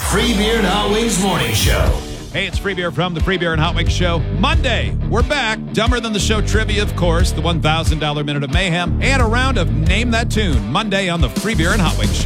Free Beer and Hot Wings Morning Show. Hey, it's Free Beer from the Free Beer and Hot Wings Show. Monday, we're back. Dumber Than the Show trivia, of course, the $1,000 Minute of Mayhem, and a round of Name That Tune. Monday on the Free Beer and Hot Wings Show.